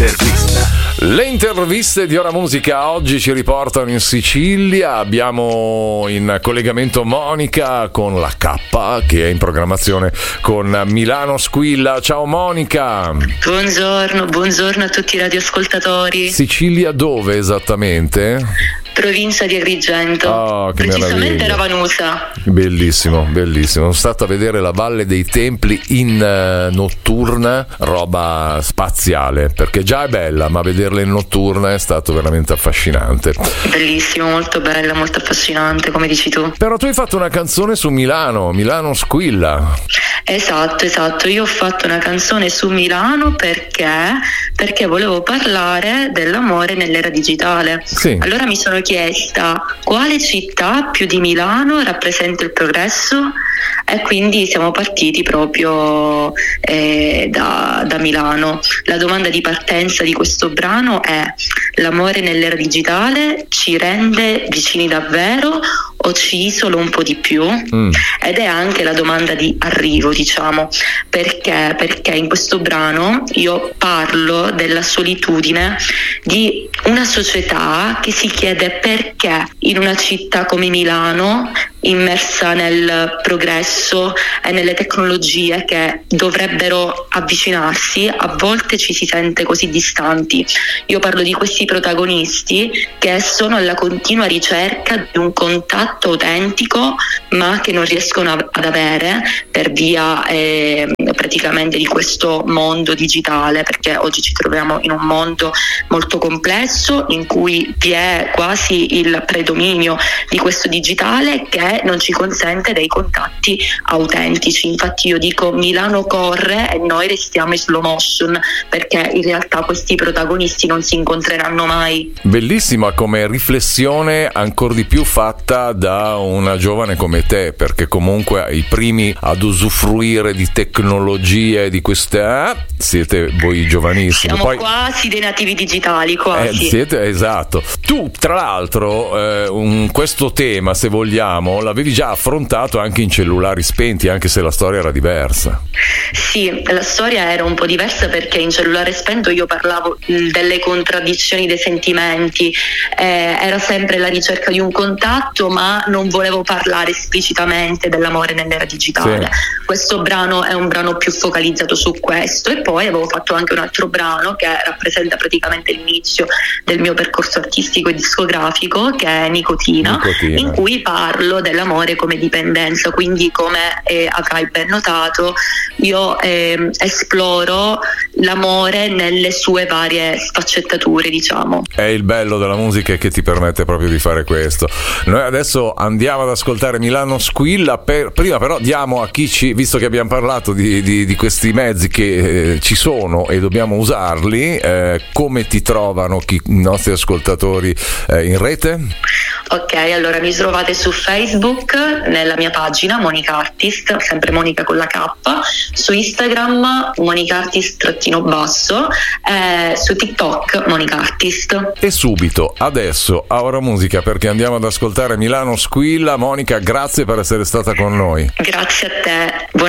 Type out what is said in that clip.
L'intervista. Le interviste di Ora Musica oggi ci riportano in Sicilia. Abbiamo in collegamento Monica con la K, che è in programmazione con Milano Squilla. Ciao Monica. Buongiorno a tutti i radioascoltatori. Sicilia dove esattamente? Provincia di Agrigento. Oh, che precisamente meraviglia. Ravanusa. Bellissimo. Sono stato a vedere la Valle dei Templi in notturna, roba spaziale, perché già è bella, ma vederla in notturna è stato veramente affascinante. Bellissimo, molto bella, molto affascinante, come dici tu. Però tu hai fatto una canzone su Milano Squilla. Esatto, io ho fatto una canzone su Milano perché volevo parlare dell'amore nell'era digitale. Sì. Allora mi sono chiesta quale città più di Milano rappresenta il progresso, e quindi siamo partiti proprio da Milano. La domanda di partenza di questo brano è: l'amore nell'era digitale ci rende vicini davvero o ci isola un po' di più? Ed è anche la domanda di arrivo, diciamo, perché in questo brano io parlo della solitudine di una società che si chiede perché in una città come Milano, immersa nel progresso e nelle tecnologie che dovrebbero avvicinarsi, a volte ci si sente così distanti. Io parlo di questi protagonisti che sono alla continua ricerca di un contatto autentico, ma che non riescono ad avere per via praticamente di questo mondo digitale, perché oggi ci troviamo in un mondo molto complesso in cui vi è quasi il predominio di questo digitale che non ci consente dei contatti autentici. Infatti io dico Milano corre e noi restiamo in slow motion, perché in realtà questi protagonisti non si incontreranno mai. Bellissima come riflessione, ancor di più fatta da una giovane come te, perché comunque i primi ad usufruire di tecnologie di queste siete voi giovanissimi. Siamo poi quasi dei nativi digitali, quasi. Siete, esatto. Tu tra l'altro questo tema, se vogliamo, l'avevi già affrontato anche in Cellulari Spenti, anche se la storia era diversa. Sì, la storia era un po' diversa, perché in Cellulare Spento io parlavo delle contraddizioni dei sentimenti, era sempre la ricerca di un contatto, ma non volevo parlare esplicitamente dell'amore nell'era digitale. Sì. Questo brano è un brano più focalizzato su questo, e poi avevo fatto anche un altro brano che rappresenta praticamente l'inizio del mio percorso artistico e discografico, che è Nicotina. In cui parlo dell'amore come dipendenza. Quindi, come avrai ben notato, io esploro l'amore nelle sue varie sfaccettature, diciamo. È il bello della musica che ti permette proprio di fare questo. Noi adesso andiamo ad ascoltare Milano Squilla. Prima però diamo a chi visto che abbiamo parlato di questi mezzi che ci sono e dobbiamo usarli, come ti trovano i nostri ascoltatori in rete? Ok, allora mi trovate su Facebook nella mia pagina Monica Artist, sempre Monica con la K, su Instagram Monica Artist_basso, su TikTok Monica Artist. E subito adesso a Ora Musica, perché andiamo ad ascoltare Milano Squilla. Monica, grazie per essere stata con noi. Grazie a te.